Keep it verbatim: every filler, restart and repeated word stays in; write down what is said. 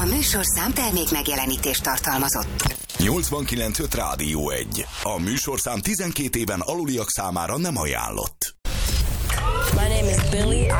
A műsorszám termék megjelenítést tartalmazott. nyolcvankilenc öt Rádió egy. A műsorszám tizenkét éven aluliak számára nem ajánlott. My name is Billie